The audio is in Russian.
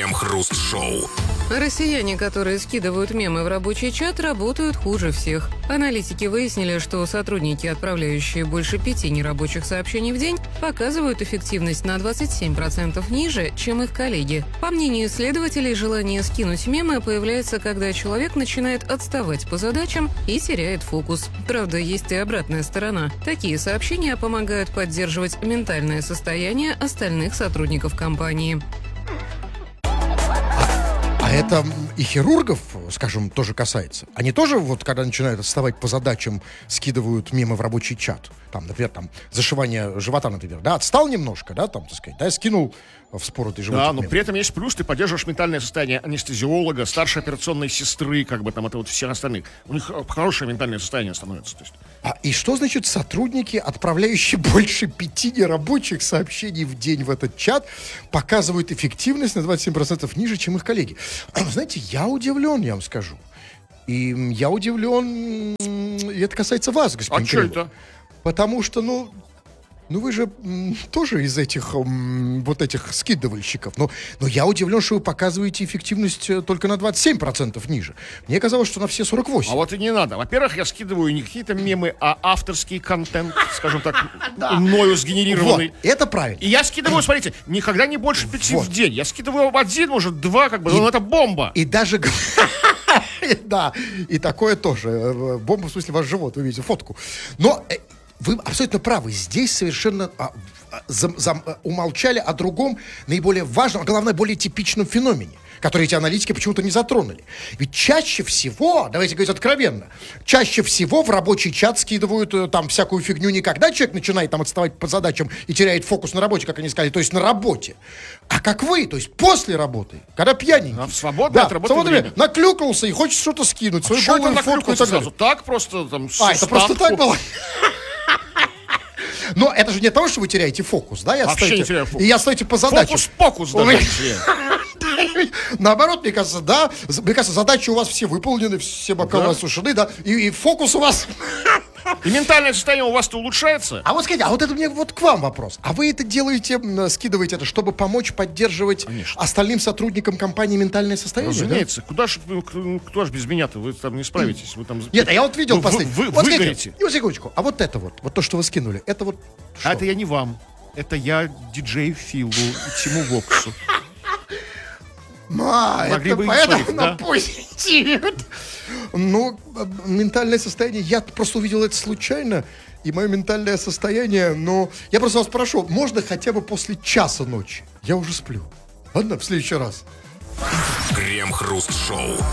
Крем-хруст-шоу. Россияне, которые скидывают мемы в рабочий чат, работают хуже всех. Аналитики выяснили, что сотрудники, отправляющие больше 5 нерабочих сообщений в день, показывают эффективность на 27% ниже, чем их коллеги. По мнению исследователей, желание скинуть мемы появляется, когда человек начинает отставать по задачам и теряет фокус. Правда, есть и обратная сторона. Такие сообщения помогают поддерживать ментальное состояние остальных сотрудников компании. А это и хирургов, скажем, тоже касается. Они тоже, вот, когда начинают отставать по задачам, скидывают мемы в рабочий чат. Там, например, там, зашивание живота, например, да, отстал немножко, да, там, так сказать, да, скинул вспоротый животик. Да, но при этом есть плюс, ты поддерживаешь ментальное состояние анестезиолога, старшей операционной сестры, как бы там, это вот всех остальных. У них хорошее ментальное состояние становится. То есть. И что значит сотрудники, отправляющие больше 5 нерабочих сообщений в день в этот чат, показывают эффективность на 27% ниже, чем их коллеги? Знаете, я удивлен, я вам скажу. И я удивлен, и это касается вас, господин Кирилл. А что это? Потому что, ну вы же тоже из этих вот этих скидывальщиков. Но я удивлен, что вы показываете эффективность только на 27% ниже. Мне казалось, что на все 48%. А вот и не надо. Во-первых, я скидываю не какие-то мемы, а авторский контент, скажем так, мною сгенерированный. Вот, это правильно. И я скидываю, смотрите, никогда не больше 5 в день. Я скидываю один, может, 2, как бы, но это бомба. И даже... Да, и такое тоже. Бомба, в смысле, ваш живот, вы видите фотку. Но... Вы абсолютно правы. Здесь совершенно умолчали о другом, наиболее важном, а главное, более типичном феномене, который эти аналитики почему-то не затронули. Ведь чаще всего, давайте говорить откровенно, чаще всего в рабочий чат скидывают там всякую фигню не когда человек начинает там отставать по задачам и теряет фокус на работе, как они сказали, то есть на работе, а как вы, то есть после работы, когда пьяненький. А в свободное от работы время. Наклюкался и хочет что-то скинуть, свою голую фотку и так далее. Так просто там... это просто так было? Но это же не от того, что вы теряете фокус, да? Вообще не теряю фокус. И отстаете по задачам. Фокус-покус даже. Наоборот, мне кажется, да. Мне кажется, задачи у вас все выполнены, все бокалы осушены, да. И фокус у вас... И ментальное состояние у вас-то улучшается? А вот скажите, а вот это мне вот к вам вопрос. А вы это делаете, скидываете это, чтобы помочь поддерживать остальным сотрудникам компании ментальное состояние? Разумеется. Да? Куда ж без меня-то? Вы там не справитесь. Вы там... Нет, я вот видел последний. Вы выгорите. Секундочку. А вот это вот то, что вы скинули, это вот что? А это я не вам. Это я диджею Филу и Тиму Воксу. Это поэтому позитив. Ну, ментальное состояние, я просто увидел это случайно, и мое ментальное состояние, я просто вас прошу, можно хотя бы после часа ночи? Я уже сплю. Ладно, в следующий раз. Крем-хруст-шоу.